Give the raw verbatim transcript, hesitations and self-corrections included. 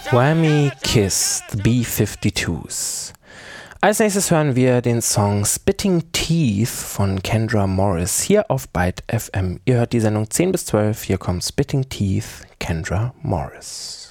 Whammy Kiss, The B fifty-twos. Als nächstes hören wir den Song Spitting Teeth von Kendra Morris hier auf Byte F M. Ihr hört die Sendung zehn bis zwölf, hier kommt Spitting Teeth, Kendra Morris.